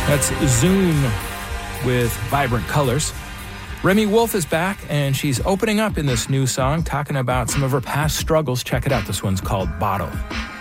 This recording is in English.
That's Zune with Vibrant Colors. Remi Wolf is back, and she's opening up in this new song, talking about some of her past struggles. Check it out. This one's called Bottle.